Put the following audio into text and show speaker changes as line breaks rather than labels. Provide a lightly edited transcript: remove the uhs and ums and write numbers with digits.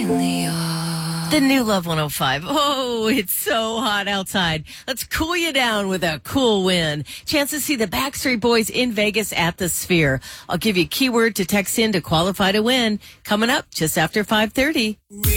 really are.
The new Love 105. Oh, it's so hot outside. Let's cool you down with a cool wind. Chance to see the Backstreet Boys in Vegas at the Sphere. I'll give you a keyword to text in to qualify to win. Coming up just after 5:30.